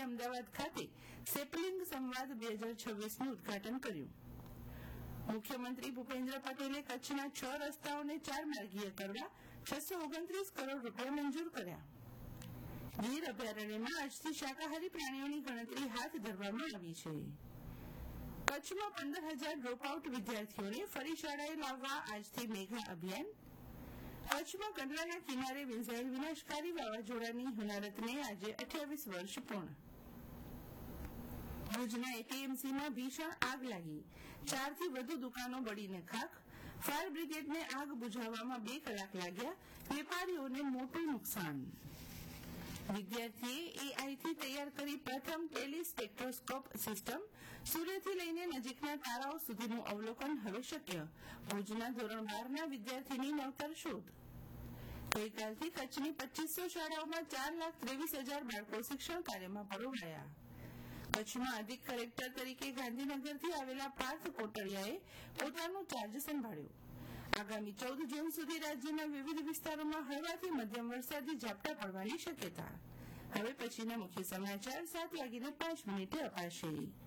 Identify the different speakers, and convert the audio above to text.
Speaker 1: અમદાવાદ ખાતે સેપલિંગ સંવાદ 2026નું ઉદઘાટન કર્યું. મુખ્યમંત્રી ભૂપેન્દ્ર પટેલે કચ્છના 6 રસ્તાઓને 4 માર્ગીય કરવા 629 કરોડ રૂપિયા મંજૂર કર્યા. ગીર અભયારણ્યમાં આજથી શાકાહારી પ્રાણીઓની ગણતરી હાથ ધરવામાં આવી છે. કચ્છમાં 15,000 ડ્રોપઆઉટ વિદ્યાર્થીઓને ફરી શાળાએ લાવવા આજથી મેઘા અભિયાન. કચ્છમાં કંડલાના કિનારે વિંઝાયેલ વિનાશકારી વાવાઝોડાની હોનારતને આજે 28 વર્ષ પૂર્ણ. ભુજના એપીએમસીમાં ભીષણ આગ લાગી, 4થી વધુ દુકાનો બળીને ખાખ. ફાયર બ્રિગેડને આગ બુઝાવવામાં 2 કલાક લાગ્યા, વેપારીઓને મોટું નુકસાન. વિદ્યાર્થીએ એઆઈથી તૈયાર કરી પ્રથમ ટેલિસ્પેક્ટ્રોસ્કોપ સિસ્ટમ. સૂર્યથી લઈને નજીકના તારાઓ સુધીનું અવલોકન હવે શક્ય. ભુજના ધોરણ 12ના વિદ્યાર્થીની નવતર શોધ. ગઈકાલથી કચ્છની 2500 શાળાઓમાં 4,23,000 બાળકો શિક્ષણ કાર્યમાં પરોવાયા. કચ્છમાં અધિક કલેક્ટર તરીકે ગાંધીનગરથી આવેલા પાર્થ કોટડિયાએ પોતાનો ચાર્જ સંભાળ્યો. આગામી 14 જૂન સુધી રાજ્યના વિવિધ વિસ્તારોમાં હળવાથી મધ્યમ વરસાદી ઝાપટા પડવાની શક્યતા. હવે પછીના મુખ્ય સમાચાર 7:05 અપાશે.